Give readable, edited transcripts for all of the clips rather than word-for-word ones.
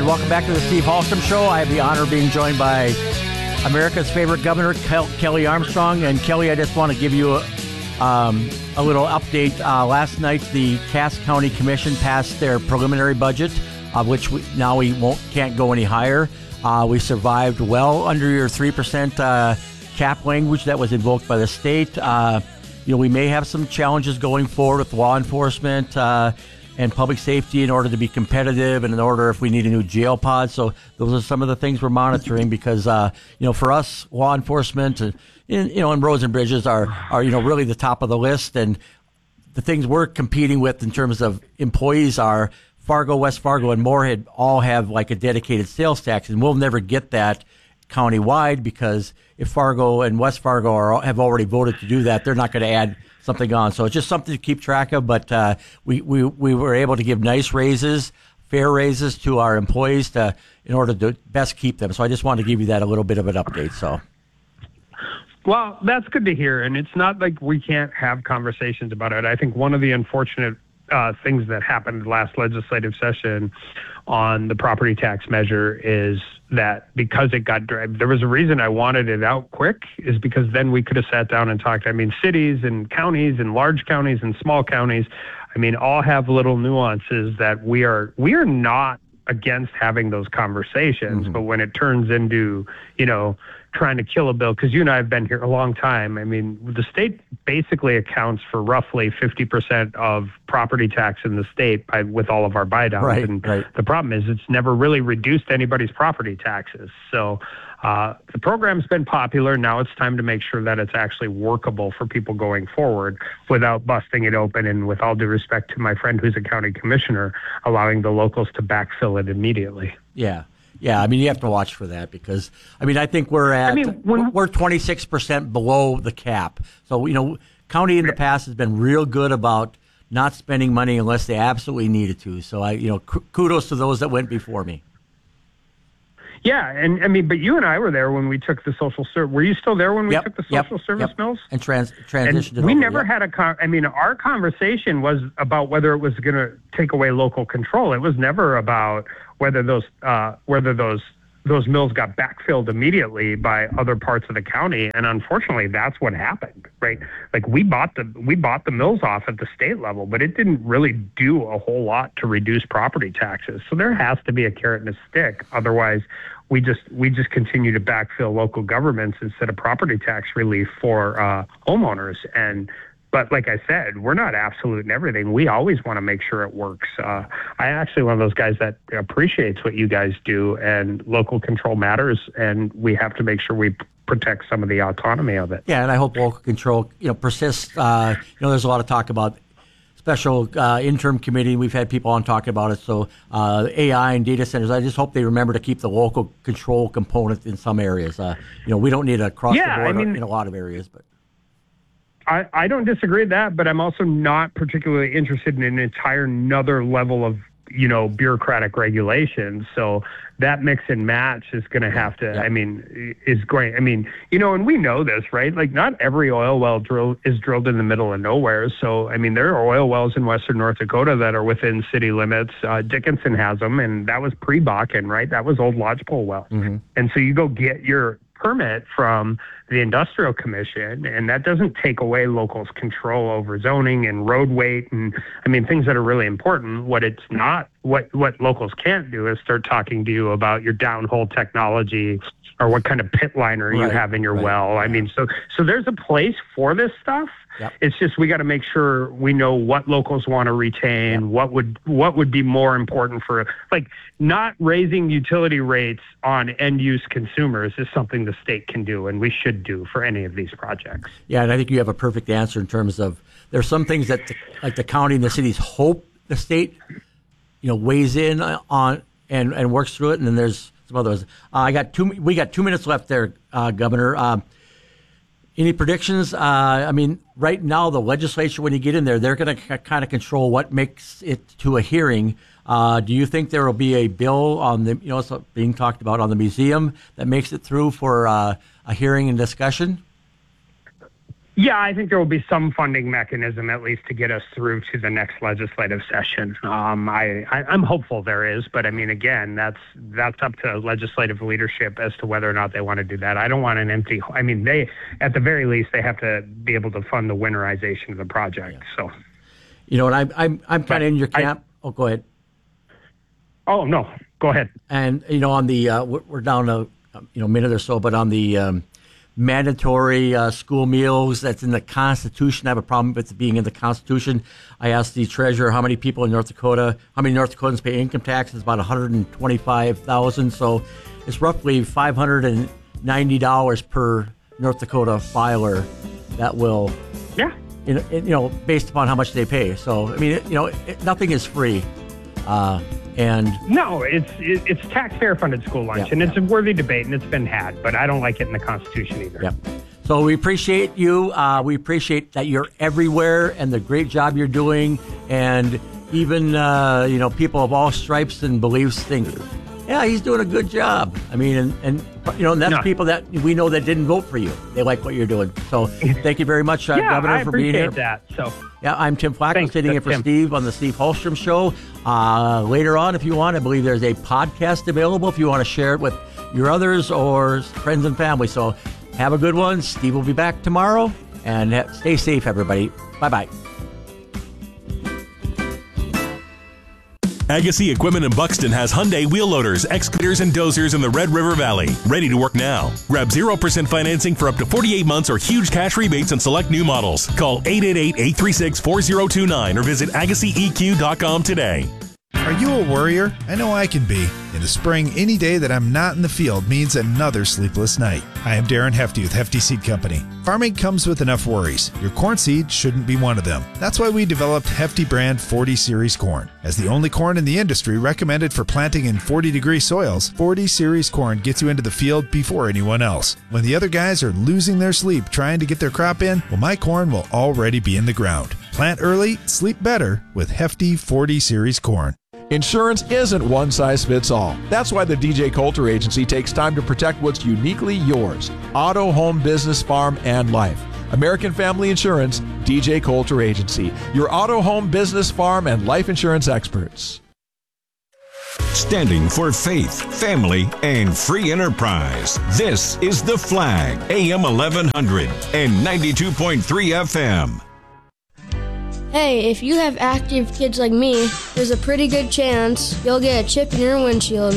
And welcome back to the Steve Hallstrom Show. I have the honor of being joined by America's favorite governor, Kelly Armstrong. And Kelly, I just want to give you a little update. Last night, the Cass County Commission passed their preliminary budget, which we can't go any higher. We survived well under your 3% cap language that was invoked by the state. We may have some challenges going forward with law enforcement and public safety in order to be competitive and in order if we need a new jail pod. So those are some of the things we're monitoring because, for us, law enforcement and roads and bridges are really the top of the list. And the things we're competing with in terms of employees are Fargo, West Fargo, and Moorhead all have like a dedicated sales tax, and we'll never get that countywide because if Fargo and West Fargo have already voted to do that, they're not going to add something on. So it's just something to keep track of. But we were able to give nice raises, fair raises to our employees in order to best keep them. So I just wanted to give you that a little bit of an update. So. Well, that's good to hear. And it's not like we can't have conversations about it. I think one of the unfortunate things that happened last legislative session on the property tax measure is that because it got dragged, there was a reason I wanted it out quick, is because then we could have sat down and talked. I mean, cities and counties and large counties and small counties, all have little nuances that we are not against having those conversations. Mm-hmm. But when it turns into, trying to kill a bill, because you and I have been here a long time. The state basically accounts for roughly 50% of property tax in the state with all of our buy-downs. Right. The problem is it's never really reduced anybody's property taxes. So the program's been popular. Now it's time to make sure that it's actually workable for people going forward without busting it open. And with all due respect to my friend who's a county commissioner, allowing the locals to backfill it immediately. Yeah. Yeah, you have to watch for that because, I think we're at, we're 26% below the cap. So, county in the past has been real good about not spending money unless they absolutely needed to. So, kudos to those that went before me. Yeah, and but you and I were there when we took the social service. Were you still there when we took the social service mills? And transitioned and we never had our conversation was about whether it was going to take away local control. It was never about whether those mills got backfilled immediately by other parts of the county. And unfortunately, that's what happened, right? Like we bought the mills off at the state level, but it didn't really do a whole lot to reduce property taxes. So there has to be a carrot and a stick. Otherwise, we just continue to backfill local governments instead of property tax relief for homeowners. But like I said, we're not absolute in everything. We always want to make sure it works. I actually one of those guys that appreciates what you guys do, and local control matters, and we have to make sure we protect some of the autonomy of it. Yeah, and I hope local control, persists. There's a lot of talk about special interim committee. We've had people on talking about it. So AI and data centers, I just hope they remember to keep the local control component in some areas. We don't need across the board in a lot of areas, but. I don't disagree with that, but I'm also not particularly interested in an entire another level of, bureaucratic regulations. So that mix and match is going to have to, is great. And we know this, right? Like not every oil well is drilled in the middle of nowhere. So, there are oil wells in western North Dakota that are within city limits. Dickinson has them, and that was pre-Bakken, right? That was old lodgepole well. Mm-hmm. And so you go get your permit from the Industrial Commission, and that doesn't take away locals' control over zoning and road weight and things that are really important. What locals can't do is start talking to you about your downhole technology or what kind of pit liner you have in your well. So there's a place for this stuff. Yep. It's just we got to make sure we know what locals want to retain, what would be more important for, like, not raising utility rates on end-use consumers is something the state can do, and we should do for any of these projects. Yeah, and I think you have a perfect answer in terms of there's some things that the county and the cities hope the state, weighs in on and works through it, and then there's some others. We got 2 minutes left there, Governor. Any predictions? Right now, the legislature, when you get in there, they're going to kind of control what makes it to a hearing. Do you think there will be a bill on the, it's being talked about on the museum that makes it through for a hearing and discussion? Yeah, I think there will be some funding mechanism at least to get us through to the next legislative session. I'm hopeful there is, but I mean, again, that's up to legislative leadership as to whether or not they want to do that. I don't want an empty. I mean, they at the very least they have to be able to fund the winterization of the project. Yeah. So, you know, and I'm kind of in your camp. Go ahead. Oh no, go ahead. And you know, on the we're down a minute or so, but on the mandatory school meals that's in the Constitution. I have a problem with it being in the Constitution. I asked the treasurer how many people in North Dakota, how many North Dakotans pay income tax. It's about 125,000. So it's roughly $590 per North Dakota filer that will, based upon how much they pay. So, I mean, nothing is free. And no, it's taxpayer-funded school lunch, and it's a worthy debate, and it's been had, but I don't like it in the Constitution either. Yeah. So we appreciate you. We appreciate that you're everywhere and the great job you're doing, and even people of all stripes and beliefs think, yeah, he's doing a good job. I mean, and that's people that we know that didn't vote for you. They like what you're doing. So thank you very much, Governor, for being here. I appreciate that. So. Yeah, I'm Tim Flack, sitting in for Steve on the Steve Holstrom Show. Later on, if you want, I believe there's a podcast available if you want to share it with your others or friends and family. So have a good one. Steve will be back tomorrow. And stay safe, everybody. Bye-bye. Agassi Equipment in Buxton has Hyundai wheel loaders, excavators, and dozers in the Red River Valley. Ready to work now. Grab 0% financing for up to 48 months or huge cash rebates on select new models. Call 888-836-4029 or visit AgassiEQ.com today. Are you a worrier? I know I can be. In the spring, any day that I'm not in the field means another sleepless night. I am Darren Hefty with Hefty Seed Company. Farming comes with enough worries. Your corn seed shouldn't be one of them. That's why we developed Hefty brand 40 Series corn. As the only corn in the industry recommended for planting in 40-degree soils, 40 Series corn gets you into the field before anyone else. When the other guys are losing their sleep trying to get their crop in, well, my corn will already be in the ground. Plant early, sleep better with Hefty 40 Series corn. Insurance isn't one size fits all. That's why the DJ Coulter Agency takes time to protect what's uniquely yours. Auto, home, business, farm, and life. American Family Insurance, DJ Coulter Agency. Your auto, home, business, farm, and life insurance experts. Standing for faith, family, and free enterprise. This is The Flag, AM 1100 and 92.3 FM. Hey, if you have active kids like me, there's a pretty good chance you'll get a chip in your windshield.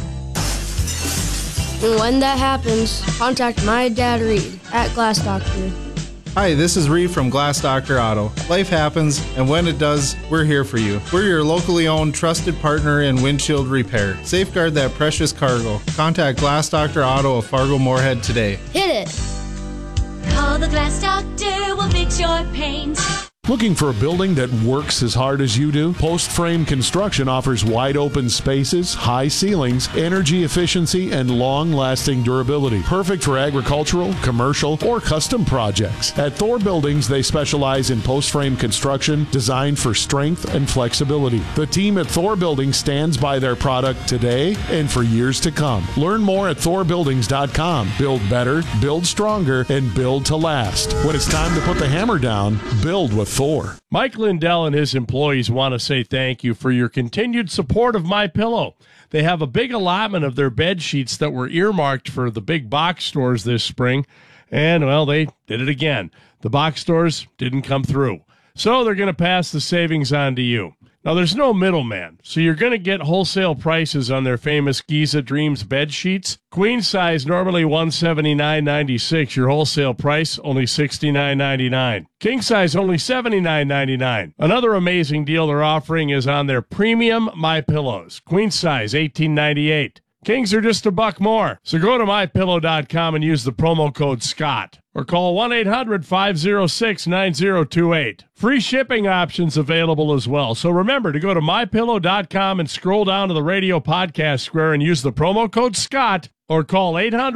And when that happens, contact my dad Reed at Glass Doctor. Hi, this is Reed from Glass Doctor Auto. Life happens, and when it does, we're here for you. We're your locally owned, trusted partner in windshield repair. Safeguard that precious cargo. Contact Glass Doctor Auto of Fargo Moorhead today. Hit it! Call the Glass Doctor, we'll fix your paint. Looking for a building that works as hard as you do? Post Frame Construction offers wide open spaces, high ceilings, energy efficiency, and long-lasting durability. Perfect for agricultural, commercial, or custom projects. At Thor Buildings, they specialize in post frame construction designed for strength and flexibility. The team at Thor Buildings stands by their product today and for years to come. Learn more at thorbuildings.com. Build better, build stronger, and build to last. When it's time to put the hammer down, build with Thor. Mike Lindell and his employees want to say thank you for your continued support of MyPillow. They have a big allotment of their bed sheets that were earmarked for the big box stores this spring, and, well, they did it again. The box stores didn't come through, so they're going to pass the savings on to you. Now, there's no middleman, so you're going to get wholesale prices on their famous Giza Dreams bed sheets. Queen size, normally $179.96. Your wholesale price, only $69.99. King size, only $79.99. Another amazing deal they're offering is on their premium MyPillows. Queen size, $18.98. Kings are just $1 more. So go to MyPillow.com and use the promo code SCOTT. Or call 1-800-506-9028. Free shipping options available as well. So remember to go to MyPillow.com and scroll down to the radio podcast square and use the promo code SCOTT. Or call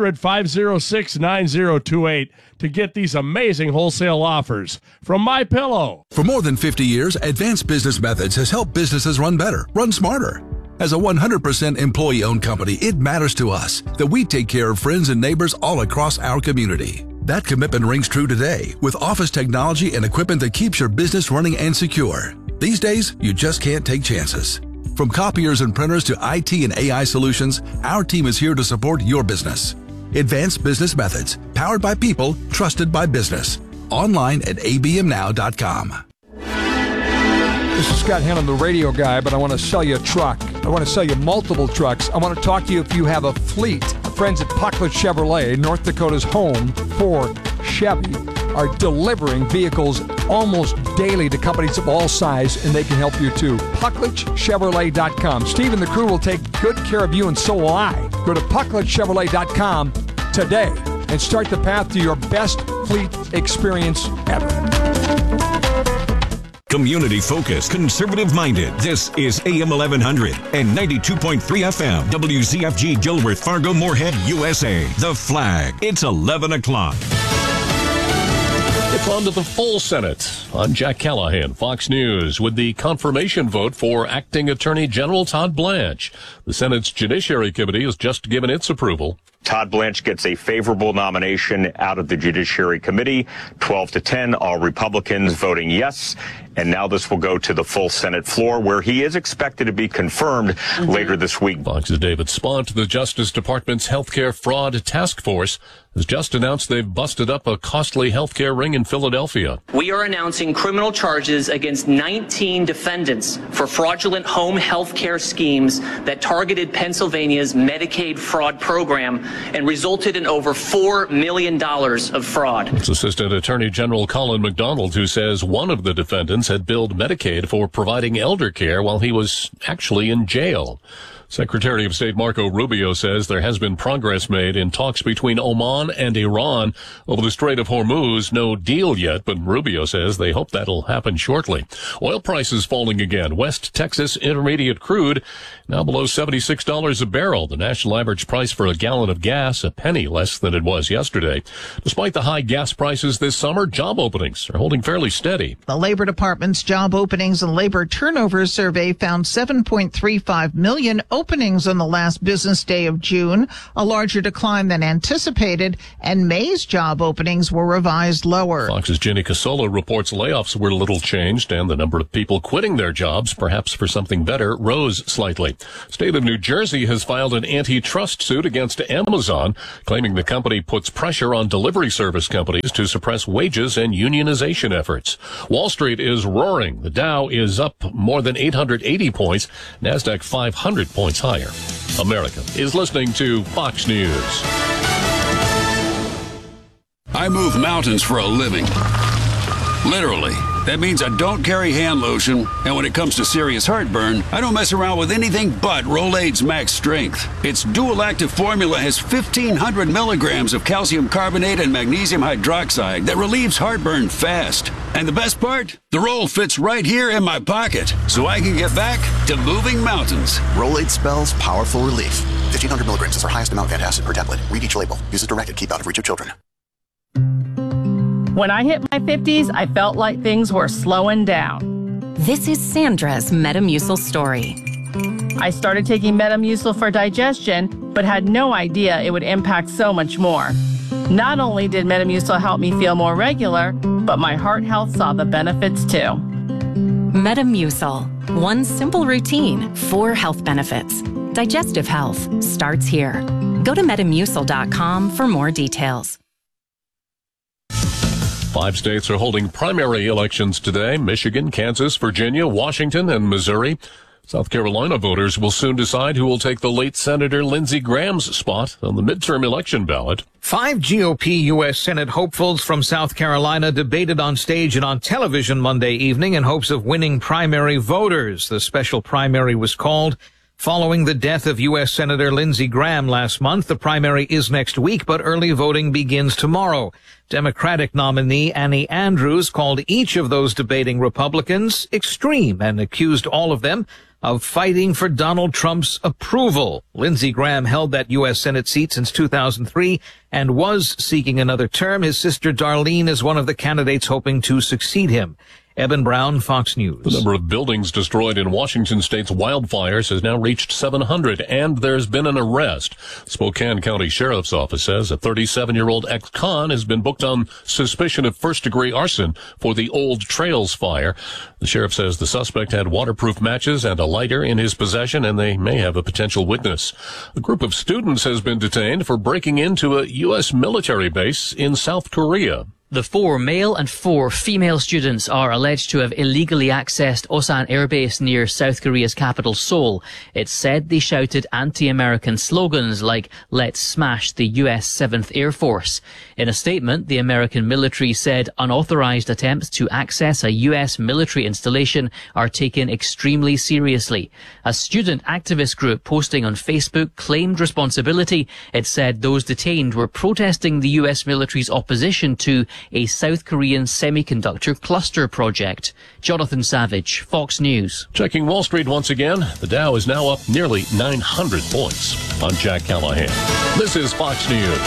800-506-9028 to get these amazing wholesale offers from MyPillow. For more than 50 years, Advanced Business Methods has helped businesses run better, run smarter. As a 100% employee-owned company, it matters to us that we take care of friends and neighbors all across our community. That commitment rings true today with office technology and equipment that keeps your business running and secure. These days, you just can't take chances. From copiers and printers to IT and AI solutions, our team is here to support your business. Advanced Business Methods, powered by people, trusted by business. Online at abmnow.com. This is Scott Hannon, the radio guy, but I want to sell you a truck. I want to sell you multiple trucks. I want to talk to you if you have a fleet. Our friends at Pucklet Chevrolet, North Dakota's home for Chevy, are delivering vehicles almost daily to companies of all size, and they can help you too. PuckletChevrolet.com. Steve and the crew will take good care of you, and so will I. Go to PuckletChevrolet.com today and start the path to your best fleet experience ever. Community-focused, conservative-minded. This is AM 1100 and 92.3 FM. WZFG Dilworth, Fargo, Moorhead, USA. The Flag. It's 11 o'clock. It's on to the full Senate. I'm Jack Callahan, Fox News, with the confirmation vote for Acting Attorney General Todd Blanche. The Senate's Judiciary Committee has just given its approval. Todd Blanche gets a favorable nomination out of the Judiciary Committee, 12-10, all Republicans voting yes. And now this will go to the full Senate floor, where he is expected to be confirmed later this week. Fox's David Spont, the Justice Department's Healthcare Fraud Task Force, has just announced they've busted up a costly healthcare ring in Philadelphia. We are announcing criminal charges against 19 defendants for fraudulent home health care schemes that targeted Pennsylvania's Medicaid fraud program and resulted in over $4 million of fraud. It's Assistant Attorney General Colin McDonald, who says one of the defendants had billed Medicaid for providing elder care while he was actually in jail. Secretary of State Marco Rubio says there has been progress made in talks between Oman and Iran over the Strait of Hormuz. No deal yet, but Rubio says they hope that'll happen shortly. Oil prices falling again. West Texas Intermediate crude now below $76 a barrel. The national average price for a gallon of gas, a penny less than it was yesterday. Despite the high gas prices this summer, job openings are holding fairly steady. The Labor Department's Job Openings and Labor Turnover Survey found 7.35 million openings on the last business day of June, a larger decline than anticipated, and May's job openings were revised lower. Fox's Jenny Casola reports layoffs were little changed, and the number of people quitting their jobs, perhaps for something better, rose slightly. State of New Jersey has filed an antitrust suit against Amazon, claiming the company puts pressure on delivery service companies to suppress wages and unionization efforts. Wall Street is roaring. The Dow is up more than 880 points, NASDAQ 500 points higher. America is listening to Fox News. I move mountains for a living. Literally. That means I don't carry hand lotion, and when it comes to serious heartburn, I don't mess around with anything but Rolaids Max Strength. Its dual-active formula has 1,500 milligrams of calcium carbonate and magnesium hydroxide that relieves heartburn fast. And the best part? The roll fits right here in my pocket, so I can get back to moving mountains. Rolaids spells powerful relief. 1,500 milligrams is our highest amount of antacid per tablet. Read each label. Use as directed. Keep out of reach of children. When I hit my 50s, I felt like things were slowing down. This is Sandra's Metamucil story. I started taking Metamucil for digestion, but had no idea it would impact so much more. Not only did Metamucil help me feel more regular, but my heart health saw the benefits too. Metamucil. One simple routine, 4 health benefits. Digestive health starts here. Go to Metamucil.com for more details. 5 states are holding primary elections today: Michigan, Kansas, Virginia, Washington, and Missouri. South Carolina voters will soon decide who will take the late Senator Lindsey Graham's spot on the midterm election ballot. 5 GOP U.S. Senate hopefuls from South Carolina debated on stage and on television Monday evening in hopes of winning primary voters. The special primary was called following the death of U.S. Senator Lindsey Graham last month. The primary is next week, but early voting begins tomorrow. Democratic nominee Annie Andrews called each of those debating Republicans extreme and accused all of them of fighting for Donald Trump's approval. Lindsey Graham held that U.S. Senate seat since 2003 and was seeking another term. His sister Darlene is one of the candidates hoping to succeed him. Eben Brown, Fox News. The number of buildings destroyed in Washington state's wildfires has now reached 700, and there's been an arrest. Spokane County Sheriff's Office says a 37-year-old ex-con has been booked on suspicion of first-degree arson for the Old Trails fire. The sheriff says the suspect had waterproof matches and a lighter in his possession, and they may have a potential witness. A group of students has been detained for breaking into a U.S. military base in South Korea. The 4 male and 4 female students are alleged to have illegally accessed Osan Air Base near South Korea's capital, Seoul. It's said they shouted anti-American slogans like, "Let's smash the U.S. 7th Air Force." In a statement, the American military said unauthorized attempts to access a U.S. military installation are taken extremely seriously. A student activist group posting on Facebook claimed responsibility. It said those detained were protesting the U.S. military's opposition to a South Korean semiconductor cluster project. Jonathan Savage, Fox News. Checking Wall Street once again, the Dow is now up nearly 900 points. I'm Jack Callahan. This is Fox News.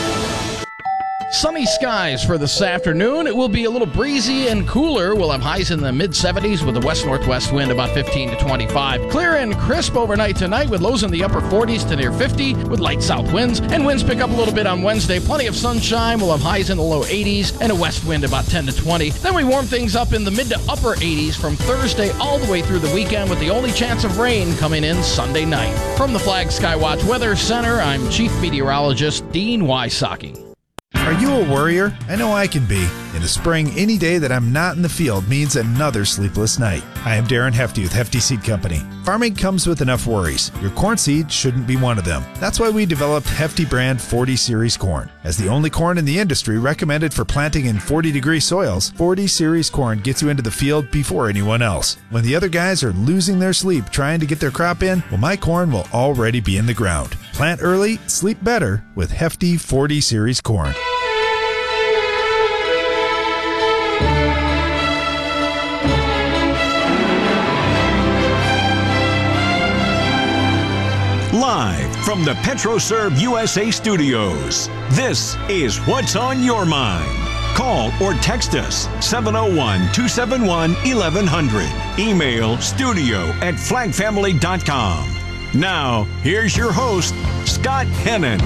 Sunny skies for this afternoon. It will be a little breezy and cooler. We'll have highs in the mid-70s with a west-northwest wind about 15 to 25. Clear and crisp overnight tonight with lows in the upper 40s to near 50 with light south winds. And winds pick up a little bit on Wednesday. Plenty of sunshine. We'll have highs in the low 80s and a west wind about 10 to 20. Then we warm things up in the mid to upper 80s from Thursday all the way through the weekend with the only chance of rain coming in Sunday night. From the Flag Skywatch Weather Center, I'm Chief Meteorologist Dean Wysocki. Are you a worrier? I know I can be. In the spring, any day that I'm not in the field means another sleepless night. I am Darren Hefty with Hefty Seed Company. Farming comes with enough worries. Your corn seed shouldn't be one of them. That's why we developed Hefty brand 40 Series corn. As the only corn in the industry recommended for planting in 40-degree soils, 40 Series corn gets you into the field before anyone else. When the other guys are losing their sleep trying to get their crop in, well, my corn will already be in the ground. Plant early, sleep better with Hefty 40 Series corn. Live from the PetroServe USA studios, this is What's on Your Mind. Call or text us 701-271-1100. Email studio@flagfamily.com. Now, here's your host, Scott Hennon.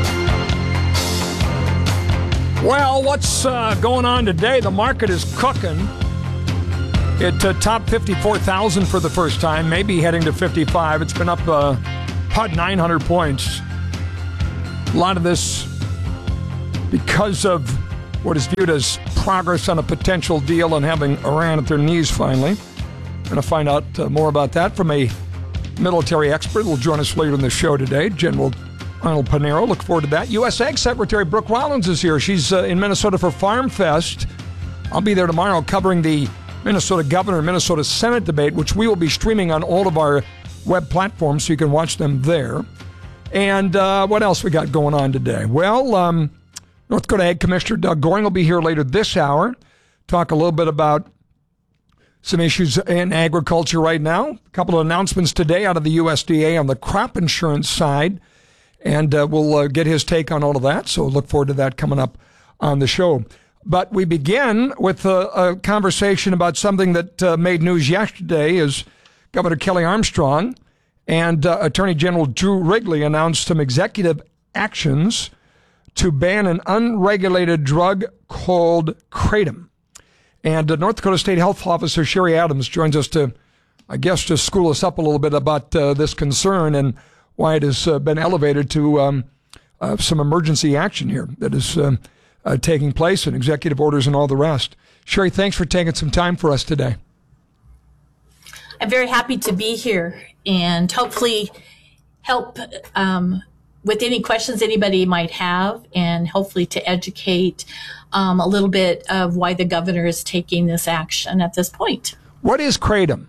Well, what's going on today? The market is cooking. It topped 54,000 for the first time, maybe heading to 55. It's been up about 900 points. A lot of this because of what is viewed as progress on a potential deal and having Iran at their knees finally. We're going to find out more about that from a military expert who will join us later in the show today, General Arnold Panero. Look forward to that. U.S. Ag Secretary Brooke Rollins is here. She's in Minnesota for Farm Fest. I'll be there tomorrow covering the Minnesota Governor and Minnesota Senate debate, which we will be streaming on all of our web platforms so you can watch them there. And what else we got going on today? Well, North Dakota Ag Commissioner Doug Goring will be here later this hour. Talk a little bit about some issues in agriculture right now. A couple of announcements today out of the USDA on the crop insurance side. And we'll get his take on all of that. So look forward to that coming up on the show. But we begin with a conversation about something that made news yesterday as Governor Kelly Armstrong and Attorney General Drew Wrigley announced some executive actions to ban an unregulated drug called Kratom. And North Dakota State Health Officer Sherry Adams joins us to, I guess, to school us up a little bit about this concern and why it has been elevated to some emergency action here that is taking place and executive orders and all the rest. Sherry, thanks for taking some time for us today. I'm very happy to be here and hopefully help with any questions anybody might have and hopefully to educate a little bit of why the governor is taking this action at this point. What is Kratom?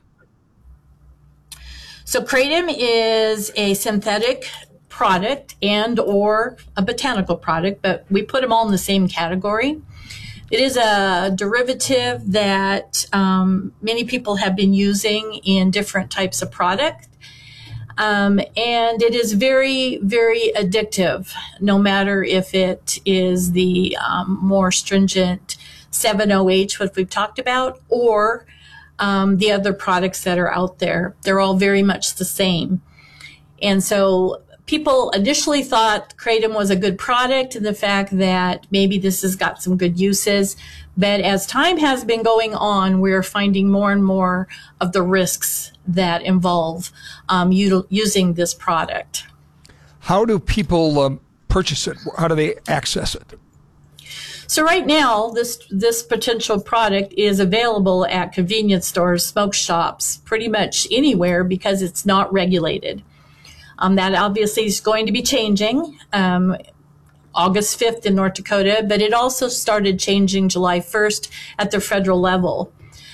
So Kratom is a synthetic product and or a botanical product, but we put them all in the same category. It is a derivative that many people have been using in different types of product. And it is very, very addictive, no matter if it is the more stringent 7-OH, what we've talked about, or the other products that are out there. They're all very much the same. And so people initially thought Kratom was a good product, and the fact that maybe this has got some good uses. But as time has been going on, we're finding more and more of the risks that involve using this product. How do people purchase it? How do they access it? So right now, this potential product is available at convenience stores, smoke shops, pretty much anywhere because it's not regulated. That obviously is going to be changing August 5th in North Dakota, but it also started changing July 1st at the federal level,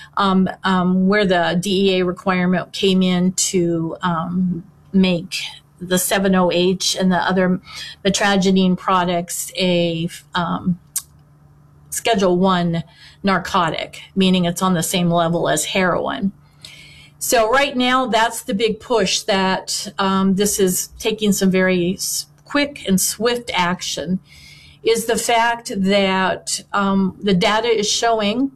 where the DEA requirement came in to make the 7-OH and the other metragenine products a Schedule I narcotic, meaning it's on the same level as heroin. So right now, that's the big push that this is taking some very quick and swift action, is the fact that the data is showing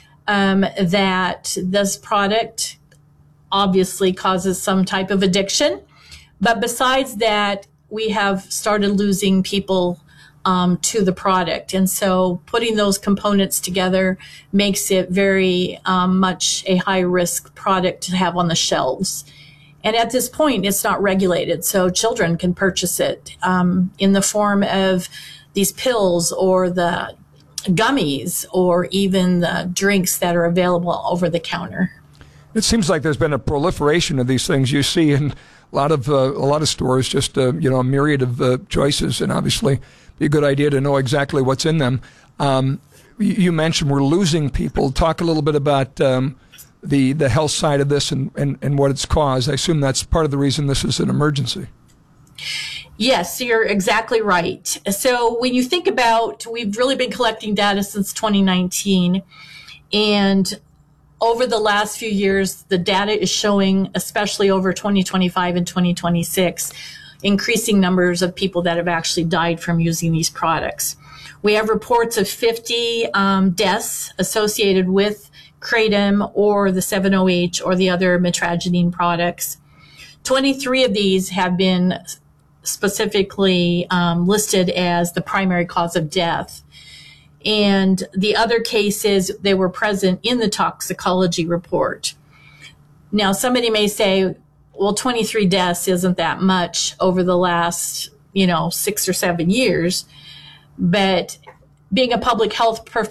that this product obviously causes some type of addiction. But besides that, we have started losing people to the product. And so putting those components together makes it very much a high-risk product to have on the shelves. And at this point, it's not regulated, so children can purchase it in the form of these pills or the gummies or even the drinks that are available over the counter. It seems like there's been a proliferation of these things. You see in a lot of stores, just a myriad of choices, and obviously be a good idea to know exactly what's in them. You mentioned we're losing people. Talk a little bit about the health side of this and what it's caused. I assume that's part of the reason this is an emergency. Yes, you're exactly right. So when you think about, we've really been collecting data since 2019, and over the last few years, the data is showing, especially over 2025 and 2026, increasing numbers of people that have actually died from using these products. We have reports of 50 deaths associated with Kratom or the 7-OH or the other metragenine products. 23 of these have been specifically listed as the primary cause of death. And the other cases, they were present in the toxicology report. Now, somebody may say, well, 23 deaths isn't that much over the last, 6 or 7 years. But being a public health professional,